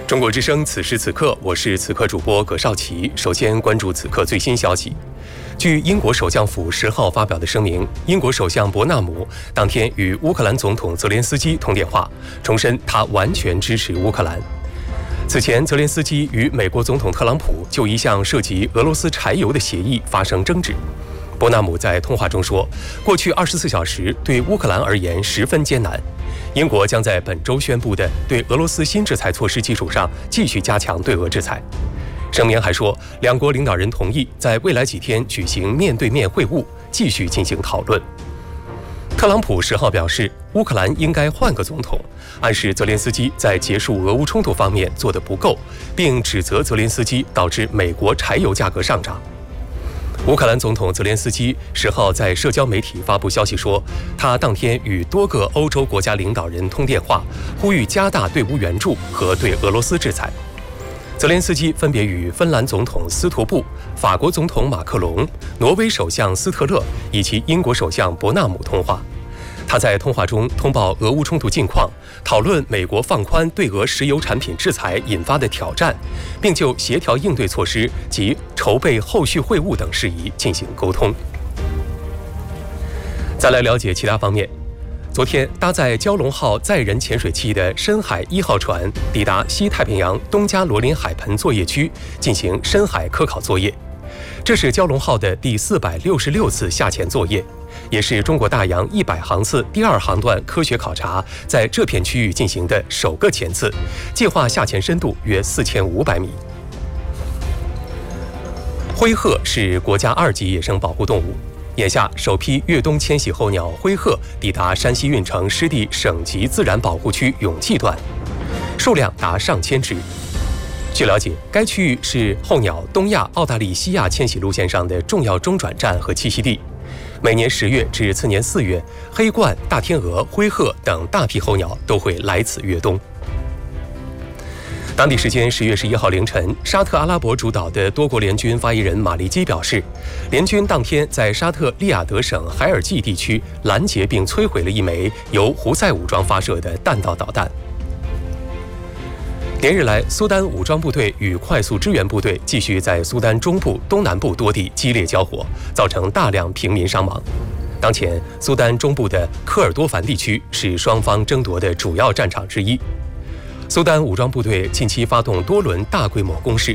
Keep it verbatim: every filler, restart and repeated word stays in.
中国之声，此时此刻，我是此刻主播葛少奇。首先关注此刻最新消息。据英国首相府十号发表的声明，英国首相伯纳姆当天与乌克兰总统泽连斯基通电话，重申他完全支持乌克兰。此前，泽连斯基与美国总统特朗普就一项涉及俄罗斯柴油的协议发生争执。伯纳姆在通话中说，过去二十四小时对乌克兰而言十分艰难。英国将在本周宣布的对俄罗斯新制裁措施基础上，继续加强对俄制裁。声明还说，两国领导人同意在未来几天举行面对面会晤，继续进行讨论。特朗普十号表示，乌克兰应该换个总统，暗示泽连斯基在结束俄乌冲突方面做得不够，并指责泽连斯基导致美国柴油价格上涨。乌克兰总统泽连斯基十号在社交媒体发布消息说，他当天与多个欧洲国家领导人通电话，呼吁加大对乌援助和对俄罗斯制裁。泽连斯基分别与芬兰总统斯图布、法国总统马克龙、挪威首相斯特勒以及英国首相伯纳姆通话。他在通话中通报俄乌冲突近况，讨论美国放宽对俄石油产品制裁引发的挑战，并就协调应对措施及筹备后续会晤等事宜进行沟通。再来了解其他方面。昨天，搭载蛟龙号载人潜水器的深海一号船抵达西太平洋东加罗林海盆作业区进行深海科考作业，这是蛟龙号的第四百六十六次下潜作业，也是中国大洋一百航次第二航段科学考察在这片区域进行的首个潜次，计划下潜深度约四千五百米。灰鹤是国家二级野生保护动物。眼下，首批越冬迁徙候鸟灰鹤抵达山西运城湿地省级自然保护区永济段，数量达上千只。据了解，该区域是候鸟东亚、澳大利西亚迁徙路线上的重要中转站和栖息地。每年十月至次年四月，黑鹳、大天鹅、灰鹤等大批候鸟都会来此越冬。当地时间十月十一号凌晨，沙特阿拉伯主导的多国联军发言人马利基表示，联军当天在沙特利雅得省海尔季地区拦截并摧毁了一枚由胡塞武装发射的弹道导弹。连日来，苏丹武装部队与快速支援部队继续在苏丹中部、东南部多地激烈交火，造成大量平民伤亡。当前，苏丹中部的科尔多凡地区是双方争夺的主要战场之一。苏丹武装部队近期发动多轮大规模攻势，